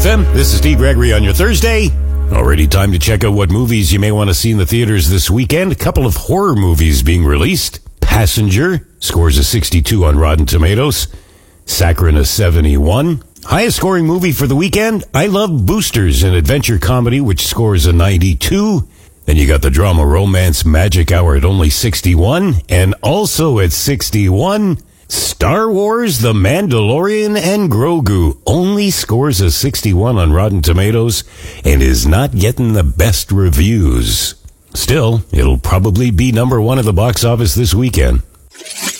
FM. This is Steve Gregory on your Thursday. Already time to check out what movies you may want to see in the theaters this weekend. A couple of horror movies being released. Passenger scores a 62 on Rotten Tomatoes. Saccharine a 71. Highest scoring movie for the weekend, I Love Boosters, an adventure comedy which scores a 92. Then you got the drama romance Magic Hour at only 61. And also at 61, Star Wars, The Mandalorian, and Grogu only scores a 61 on Rotten Tomatoes and is not getting the best reviews. Still, it'll probably be number one at the box office this weekend.